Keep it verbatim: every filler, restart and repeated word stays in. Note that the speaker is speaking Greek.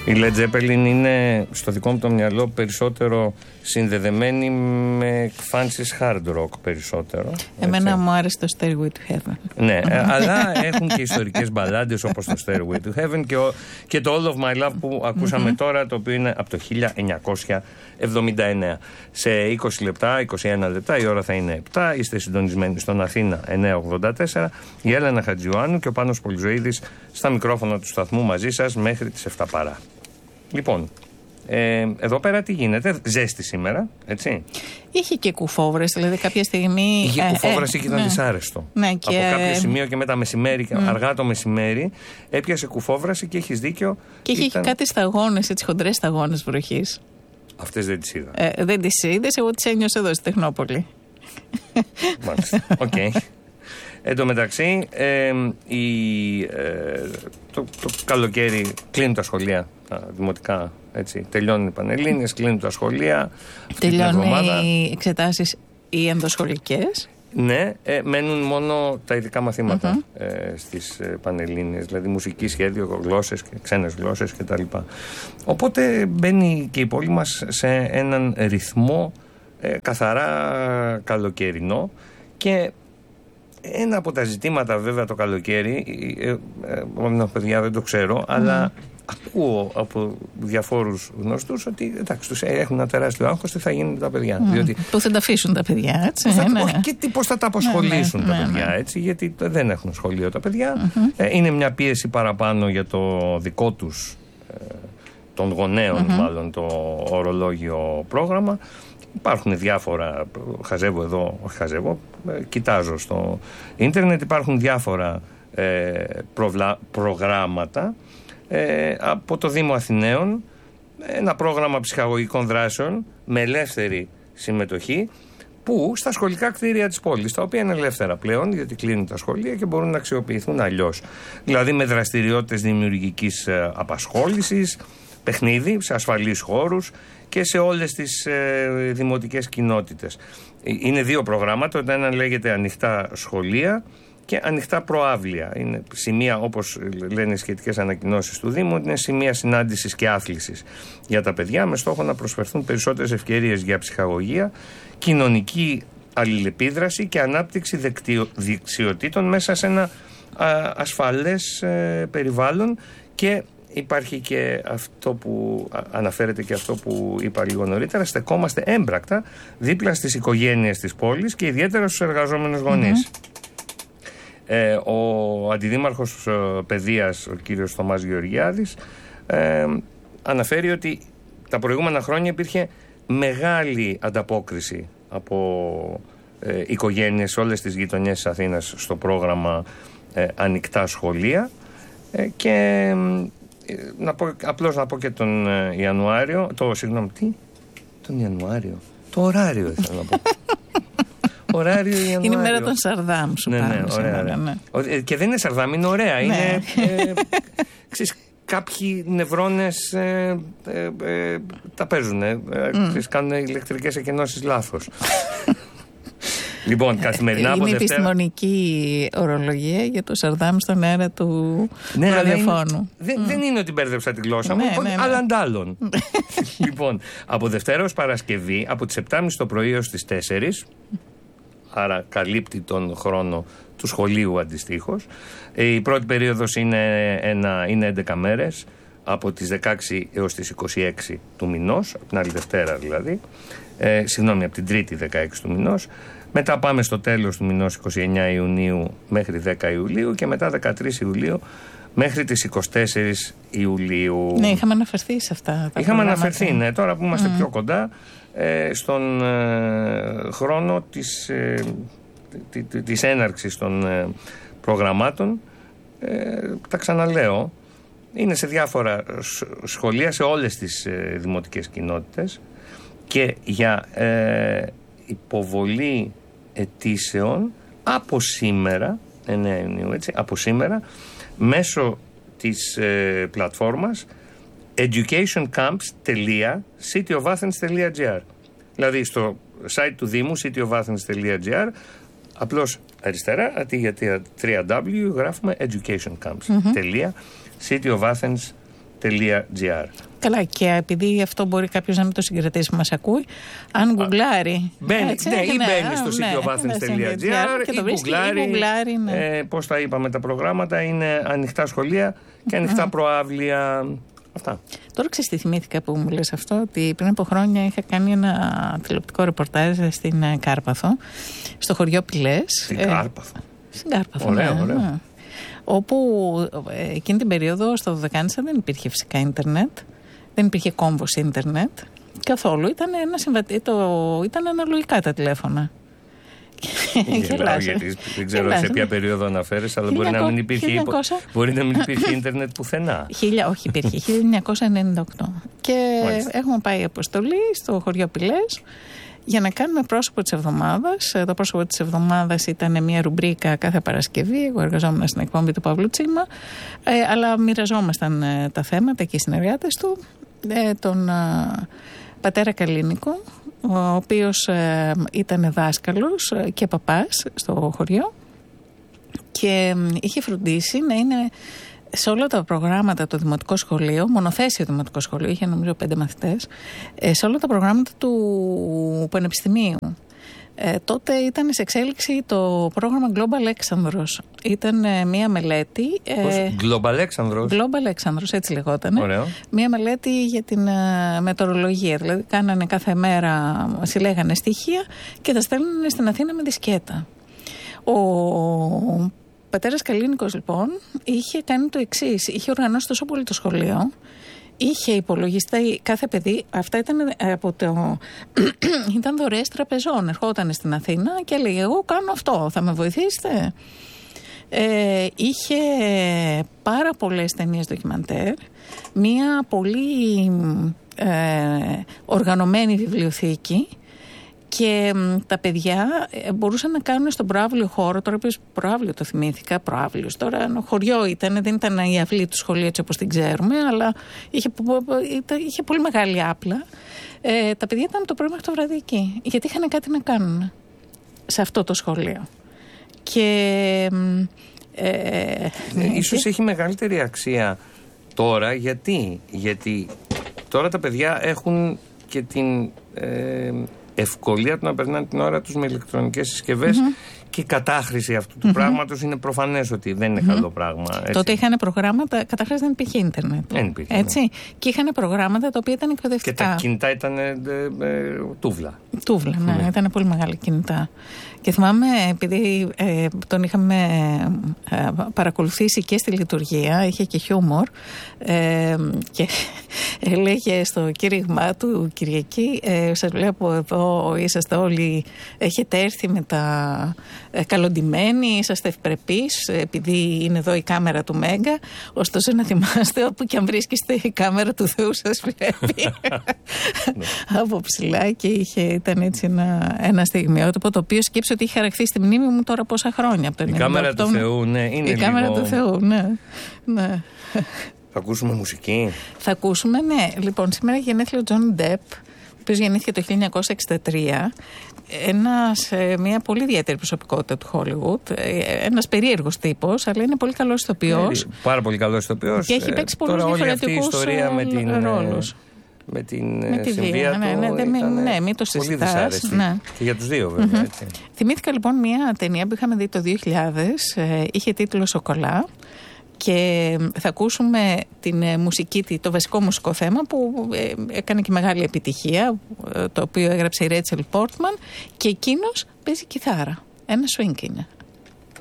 Η Led Zeppelin είναι στο δικό μου το μυαλό περισσότερο συνδεδεμένη με εκφάνσεις hard rock περισσότερο. Εμένα έτσι. μου άρεσε το Stairway to Heaven. Ναι, αλλά έχουν και ιστορικές μπαλάντες όπως το Stairway to Heaven και, ο, και το All of My Love που ακούσαμε mm-hmm. τώρα, το οποίο είναι από το χίλια εννιακόσια εβδομήντα εννέα. Σε είκοσι λεπτά, είκοσι ένα λεπτά, η ώρα θα είναι επτά. Είστε συντονισμένοι στον Αθήνα εννιακόσια ογδόντα τέσσερα. Η Έλενα Χατζιωάννου και ο Πάνος Πολυζωίδης στα μικρόφωνα του σταθμού μαζί σας μέχρι τις επτά παρά. Λοιπόν, ε, εδώ πέρα τι γίνεται, ζέστη σήμερα, έτσι. Είχε και κουφόβρες, δηλαδή κάποια στιγμή. Είχε ε, κουφόβρες ε, και ήταν ναι. δυσάρεστο. Ναι, και... Από κάποιο σημείο και μετά μεσημέρι, mm. αργά το μεσημέρι, έπιασε κουφόβραση και έχεις δίκιο. Και είχε ήταν... κάτι σταγόνες, έτσι χοντρές σταγόνες βροχής. Αυτές δεν τις είδα. Ε, δεν τις είδες, εγώ τις ένιωσα εδώ στη Τεχνόπολη. Μάλιστα, οκ. Okay. Εν τω μεταξύ, ε, η, ε, το, το καλοκαίρι κλείνουν τα σχολεία, τα δημοτικά, έτσι, τελειώνουν οι Πανελλήνιες, κλείνουν τα σχολεία. Τελειώνουν οι εξετάσεις οι ενδοσχολικές. Ναι, ε, μένουν μόνο τα ειδικά μαθήματα mm-hmm. ε, στις ε, Πανελλήνιες, δηλαδή μουσική, σχέδιο, γλώσσες και ξένες γλώσσες κτλ. Οπότε μπαίνει και η πόλη μας σε έναν ρυθμό ε, καθαρά καλοκαιρινό και ένα από τα ζητήματα βέβαια το καλοκαίρι, ε, ε, ε, παιδιά δεν το ξέρω, mm. αλλά ακούω από διαφόρους γνωστούς ότι εντάξει, τους έχουν ένα τεράστιο άγχος, τι θα γίνει με τα παιδιά. Mm. Διότι, που θα τα αφήσουν τα παιδιά, έτσι. Θα, ναι. Όχι, και τι, πώς θα τα απασχολήσουν ναι, ναι, τα ναι, παιδιά, ναι. έτσι, γιατί δεν έχουν σχολείο τα παιδιά. Mm-hmm. Ε, είναι μια πίεση παραπάνω για το δικό τους, ε, των γονέων mm-hmm. μάλλον, το ορολόγιο πρόγραμμα. Υπάρχουν διάφορα, χαζεύω εδώ, όχι χαζεύω, ε, κοιτάζω στο ίντερνετ, υπάρχουν διάφορα ε, προβλα, προγράμματα ε, από το Δήμο Αθηναίων, ένα πρόγραμμα ψυχαγωγικών δράσεων με ελεύθερη συμμετοχή, που στα σχολικά κτίρια της πόλης, τα οποία είναι ελεύθερα πλέον, γιατί κλείνουν τα σχολεία και μπορούν να αξιοποιηθούν αλλιώς. Δηλαδή με δραστηριότητες δημιουργικής ε, απασχόλησης, παιχνίδι σε ασφαλείς χώρους και σε όλες τις ε, δημοτικές κοινότητες. Είναι δύο προγράμματα, το ένα λέγεται ανοιχτά σχολεία και ανοιχτά προαύλια. Είναι σημεία, όπως λένε οι σχετικές ανακοινώσεις του Δήμου, είναι σημεία συνάντησης και άθλησης για τα παιδιά, με στόχο να προσφερθούν περισσότερες ευκαιρίες για ψυχαγωγία, κοινωνική αλληλεπίδραση και ανάπτυξη δεκτυο, δεξιοτήτων μέσα σε ένα α, ασφαλές ε, περιβάλλον. Και υπάρχει και αυτό που αναφέρεται και αυτό που είπα λίγο νωρίτερα, στεκόμαστε έμπρακτα δίπλα στις οικογένειες της πόλης και ιδιαίτερα στους εργαζόμενους γονείς. Mm-hmm. Ε, ο αντιδήμαρχος ε, παιδείας, ο κύριος Θωμάς Γεωργιάδης, ε, αναφέρει ότι τα προηγούμενα χρόνια υπήρχε μεγάλη ανταπόκριση από ε, οικογένειες σε όλες τις γειτονιές της Αθήνας στο πρόγραμμα ε, ανοιχτά σχολεία ε, και ε, να πω, απλώς να πω και τον ε, Ιανουάριο, το συγγνώμη, τι, τον Ιανουάριο, το ωράριο ήθελα να πω. Ωράριο Ιανουάριο. Είναι η μέρα των Σαρδάμ σου ναι, πάνω, ναι, ωραία, ωραία. Ναι. Και δεν είναι Σαρδάμ, είναι ωραία. Είναι, ε, ξέρεις, κάποιοι νευρώνες ε, ε, ε, τα παίζουν. Ε, mm. ξέρεις, κάνουν ηλεκτρικές εκενώσεις λάθος. Λοιπόν, καθημερινά από είναι Δευτέρα... επιστημονική ορολογία για το Σαρδάμ στον αέρα του ναι, ραδιοφώνου. Δεν, mm. δεν είναι ότι μπέρδεψα τη γλώσσα μου, ναι, ναι, ναι. αλλά αντάλλων. Λοιπόν, από Δευτέρα ως Παρασκευή, από τις επτά και μισή το πρωί έως τις τέσσερις, άρα καλύπτει τον χρόνο του σχολείου αντιστοίχως. Η πρώτη περίοδος είναι, ένα, είναι έντεκα μέρες, από τις δεκαέξι έως τις είκοσι έξι του μηνός, από την άλλη Δευτέρα δηλαδή, ε, συγγνώμη, από την Τρίτη δεκαέξι του μηνός. Μετά πάμε στο τέλος του μηνός εικοστή ενάτη Ιουνίου μέχρι δέκα Ιουλίου και μετά δεκατρείς Ιουλίου μέχρι τις εικοστή τέταρτη Ιουλίου. Ναι, είχαμε αναφερθεί σε αυτά τα Είχαμε αναφερθεί, ναι. Τώρα που είμαστε mm. πιο κοντά ε, στον ε, χρόνο της, ε, τη, τη, της έναρξης των ε, προγραμμάτων, ε, τα ξαναλέω, είναι σε διάφορα σχολεία, σε όλες τις ε, δημοτικές κοινότητες και για ε, υποβολή αιτήσεων από σήμερα, εννέα Ιουνίου, έτσι, από σήμερα, μέσω της ε, πλατφόρμας educationcamps τελεία cityofAthens τελεία gr. Δηλαδή στο site του Δήμου cityofAthens τελεία gr, απλώς αριστερά, αντί για double-u double-u double-u τελεία γράφουμε educationcamps τελεία cityofAthens .gr. Καλά, και επειδή αυτό μπορεί κάποιος να μην το συγκρατήσει που μας ακούει, αν γκουγκλάρει. Μπαίνει, έτσι, ναι, ναι, ή μπαίνει ναι, στο site οβάθμιση.gr ή γκουγκλάρει. Ναι. Ε, πώς τα είπαμε τα προγράμματα, είναι ανοιχτά σχολεία και ανοιχτά mm. προαύλια. Αυτά. Τώρα ξέρεις τι θυμήθηκα που μου λες αυτό, ότι πριν από χρόνια είχα κάνει ένα τηλεοπτικό ρεπορτάζ στην Κάρπαθο, στο χωριό Πηλές. Στην ε, Κάρπαθο. Στην Κάρπαθο, ωραίο, ναι, ωραίο. Ναι. Όπου ε, εκείνη την περίοδο στο Δωδεκάνησα δεν υπήρχε φυσικά ίντερνετ, δεν υπήρχε κόμβος ίντερνετ καθόλου, ήταν, ένα συμβατή, το, ήταν αναλογικά τα τηλέφωνα. Γελάω γιατί δεν ξέρω Γελάς, σε ποια περίοδο αναφέρεσαι, αλλά μπορεί να μην υπήρχε, χίλια μπορεί να μην υπήρχε ίντερνετ πουθενά. Χίλια, όχι, υπήρχε. χίλια εννιακόσια ενενήντα οκτώ. Και Μάλιστα. έχουμε πάει αποστολή στο χωριό Πηλές για να κάνουμε πρόσωπο της εβδομάδας. Το πρόσωπο της εβδομάδας ήταν μια ρουμπρίκα κάθε Παρασκευή. Εγώ εργαζόμουν στην εκπομπή του Παύλου Τσίμα, ε, αλλά μοιραζόμασταν ε, τα θέματα και οι συνεργάτες του. Ε, τον ε, πατέρα Καλίνικο, ο οποίος ε, ήταν δάσκαλος και παπάς στο χωριό και ε, είχε φροντίσει να είναι σε όλα τα προγράμματα του Δημοτικού Σχολείου, μονοθέσιο Δημοτικό Σχολείο, είχε νομίζω πέντε μαθητές, ε, σε όλα τα προγράμματα του Πανεπιστημίου. Ε, τότε ήταν σε εξέλιξη το πρόγραμμα Global Alexandros. Ήταν ε, μία μελέτη. Ε, Global Alexandros. Global Alexandros, έτσι λεγόταν. Ωραίο. Μία μελέτη για την ε, μετεωρολογία. Δηλαδή, κάνανε κάθε μέρα, συλλέγανε στοιχεία και τα στέλνανε στην Αθήνα με δισκέτα. Ο πατέρας Καλίνικος, λοιπόν, είχε κάνει το εξής. Είχε οργανώσει τόσο πολύ το σχολείο. Είχε υπολογιστεί κάθε παιδί, αυτά ήταν από το. ήταν δωρεές τραπεζών. Ερχόταν στην Αθήνα και έλεγε: εγώ κάνω αυτό, θα με βοηθήσετε. Ε, είχε πάρα πολλές ταινίες ντοκιμαντέρ, μία πολύ ε, οργανωμένη βιβλιοθήκη. Και μ, τα παιδιά ε, μπορούσαν να κάνουν στον προαύλιο χώρο, τώρα είπες προαύλιο το θυμήθηκα, προαύλιος, τώρα ένα χωριό ήταν, δεν ήταν η αυλή του σχολείου έτσι όπως την ξέρουμε, αλλά είχε, ήταν, είχε πολύ μεγάλη άπλα. Ε, τα παιδιά ήταν το πρωί μέχρι το βράδυ εκεί, γιατί είχαν κάτι να κάνουν σε αυτό το σχολείο. Και ε, ε, ίσως έχει μεγαλύτερη αξία τώρα, γιατί, γιατί τώρα τα παιδιά έχουν και την Ε, ευκολία του να περνάνε την ώρα τους με ηλεκτρονικές συσκευές mm-hmm. και η κατάχρηση αυτού του mm-hmm. πράγματος είναι προφανές ότι δεν είναι mm-hmm. καλό πράγμα. Έτσι. Τότε είχαν προγράμματα, καταρχάς δεν υπήρχε ίντερνετ. Δεν υπήρχε. Έτσι. Ναι. Και είχαν προγράμματα τα οποία ήταν εκπαιδευτικά. Και τα κινητά ήταν ε, ε, ε, τούβλα. Τούβλα, ναι, ναι, ήταν πολύ μεγάλα κινητά. Και θυμάμαι, επειδή ε, τον είχαμε ε, παρακολουθήσει και στη λειτουργία, είχε και χιούμορ, ε, και έλεγε στο κήρυγμά του Κυριακή, ε, σας βλέπω εδώ, είσαστε όλοι, έχετε έρθει με τα ε, καλοντημένοι, είσαστε ευπρεπείς, επειδή είναι εδώ η κάμερα του Μέγκα, ωστόσο να θυμάστε, όπου και αν βρίσκεστε, η κάμερα του Θεού σας βλέπει. Από ψηλά, και είχε, ήταν έτσι ένα, ένα στιγμιότυπο, το οποίο σκέψε ότι είχε χαραχθεί στη μνήμη μου τώρα πόσα χρόνια. Από το η κάμερα του Θεού, ναι, είναι η λίγο. κάμερα του Θεού, ναι. ναι. Θα ακούσουμε μουσική. Θα ακούσουμε, ναι. Λοιπόν, σήμερα γενέθλιο ο Τζόνι Ντεπ, ο οποίος γεννήθηκε το χίλια εννιακόσια εξήντα τρία. Ένας, μια πολύ ιδιαίτερη προσωπικότητα του Hollywood. Ένας περίεργος τύπος, αλλά είναι πολύ καλός ηθοποιός. Ναι, πάρα πολύ καλός ηθοποιός. Και έχει παίξει πολλούς διαφορετικούς ρόλους. Με την με τη συμβία βία, του, ναι, ναι, ναι, ναι, μην το συζητάς. Ναι. Και για τους δύο βέβαια. Mm-hmm. Έτσι. Θυμήθηκα λοιπόν μια ταινία που είχαμε δει το δύο χιλιάδες, ε, είχε τίτλο «Σοκολά», και θα ακούσουμε την ε, μουσική, το βασικό μουσικό θέμα που ε, έκανε και μεγάλη επιτυχία, ε, το οποίο έγραψε η Ρέτσελ Πόρτμαν, και εκείνος παίζει κιθάρα. Ένα swing είναι.